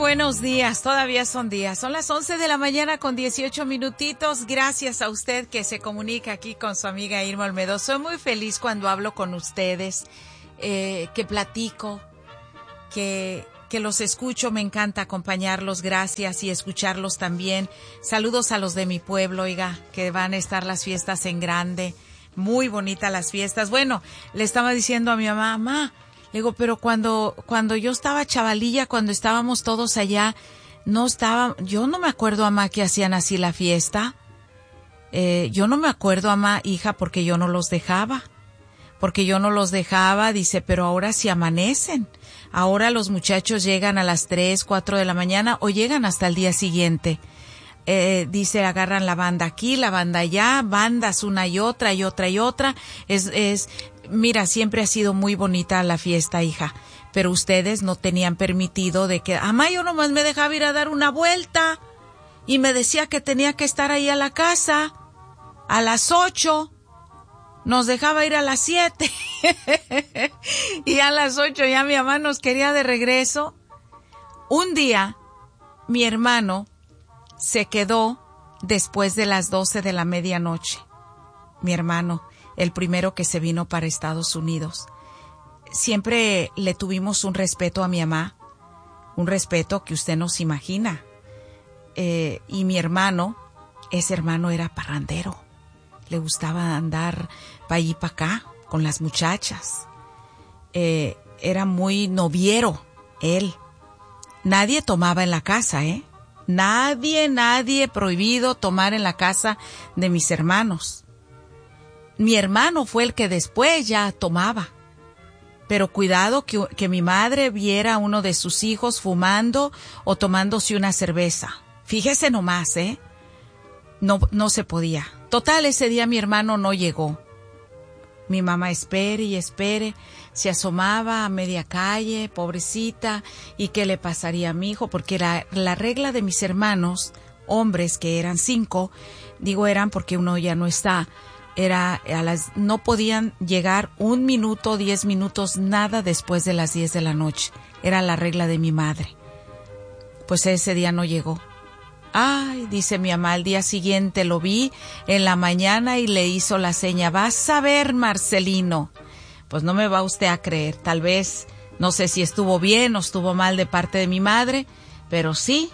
buenos días, todavía son días. Son las 11 de la mañana con 18 minutitos. Gracias a usted que se comunica aquí con su amiga Irma Olmedo. Soy muy feliz cuando hablo con ustedes, que platico, que los escucho. Me encanta acompañarlos, gracias, y escucharlos también. Saludos a los de mi pueblo, oiga, que van a estar las fiestas en grande. Muy bonitas las fiestas. Bueno, le estaba diciendo a mi mamá, le digo, pero cuando yo estaba chavalilla, cuando estábamos todos allá, yo no me acuerdo, mamá, que hacían así la fiesta. Yo no me acuerdo, mamá, hija, porque yo no los dejaba. Dice, pero ahora sí amanecen. Ahora los muchachos llegan a las 3, 4 de la mañana o llegan hasta el día siguiente. Dice, agarran la banda aquí, la banda allá, bandas una y otra y otra y otra. Mira, siempre ha sido muy bonita la fiesta, hija, pero ustedes no tenían permitido de que, mamá, yo nomás me dejaba ir a dar una vuelta y me decía que tenía que estar ahí a la casa a las 8, nos dejaba ir a las 7 y a las 8 ya mi mamá nos quería de regreso. Un día, mi hermano se quedó después de las 12 de la medianoche. Mi hermano, el primero que se vino para Estados Unidos. Siempre le tuvimos un respeto a mi mamá, un respeto que usted no se imagina. Y mi hermano, ese hermano era parrandero. Le gustaba andar para allí y para acá con las muchachas. Era muy noviero, él. Nadie tomaba en la casa, Nadie prohibido tomar en la casa de mis hermanos. Mi hermano fue el que después ya tomaba. Pero cuidado que mi madre viera a uno de sus hijos fumando o tomándose una cerveza. Fíjese nomás, No se podía. Total, ese día mi hermano no llegó. Mi mamá espere y espere. Se asomaba a media calle, pobrecita, y qué le pasaría a mi hijo, porque la regla de mis hermanos, hombres que eran 5, eran porque uno ya no está, no podían llegar 1 minuto, 10 minutos, nada después de las 10 de la noche. Era la regla de mi madre. Pues ese día no llegó. Ay, dice mi mamá, al día siguiente lo vi en la mañana y le hizo la seña, vas a ver, Marcelino. Pues no me va usted a creer, tal vez, no sé si estuvo bien o estuvo mal de parte de mi madre, pero sí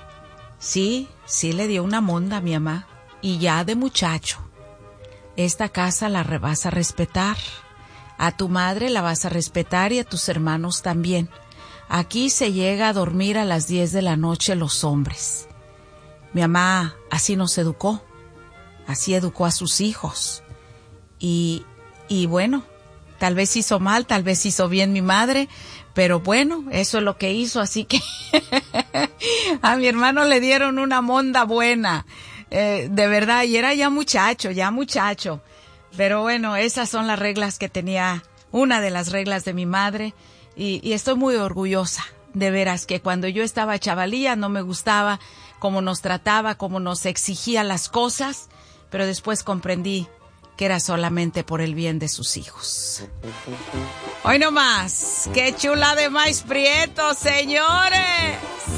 le dio una monda a mi mamá. Y ya de muchacho, esta casa la vas a respetar, a tu madre la vas a respetar y a tus hermanos también. Aquí se llega a dormir a las 10 de la noche los hombres. Mi mamá así nos educó, así educó a sus hijos. Y bueno, tal vez hizo mal, tal vez hizo bien mi madre, pero bueno, eso es lo que hizo, así que a mi hermano le dieron una monda buena, de verdad, y era ya muchacho. Pero bueno, esas son las reglas que tenía, una de las reglas de mi madre, y estoy muy orgullosa, de veras, que cuando yo estaba chavalilla no me gustaba cómo nos trataba, cómo nos exigía las cosas, pero después comprendí que era solamente por el bien de sus hijos. Hoy no más, qué chula de maíz prieto, señores.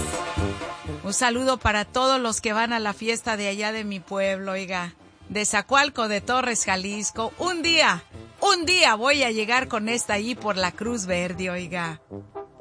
Un saludo para todos los que van a la fiesta de allá de mi pueblo, oiga, de Zacualco de Torres, Jalisco. Un día voy a llegar con esta ahí por la Cruz Verde, oiga.